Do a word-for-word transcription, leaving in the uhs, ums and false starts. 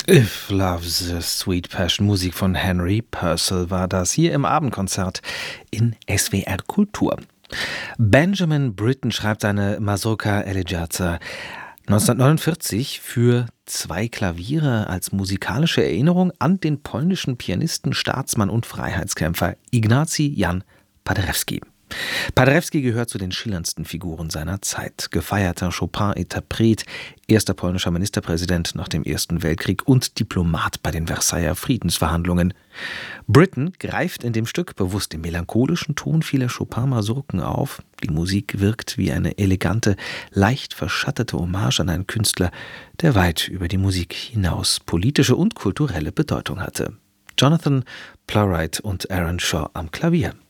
If Love's a Sweet Passion, Musik von Henry Purcell war das hier im Abendkonzert in S W R Kultur. Benjamin Britten schreibt seine Mazurka Elegiaca neunzehnhundertneunundvierzig für zwei Klaviere als musikalische Erinnerung an den polnischen Pianisten, Staatsmann und Freiheitskämpfer Ignacy Jan Paderewski. Paderewski gehört zu den schillerndsten Figuren seiner Zeit. Gefeierter Chopin-Interpret, erster polnischer Ministerpräsident nach dem Ersten Weltkrieg und Diplomat bei den Versailler Friedensverhandlungen. Britten greift in dem Stück bewusst den melancholischen Ton vieler Chopin-Mazurken auf. Die Musik wirkt wie eine elegante, leicht verschattete Hommage an einen Künstler, der weit über die Musik hinaus politische und kulturelle Bedeutung hatte. Jonathan Plowright und Aaron Shaw am Klavier.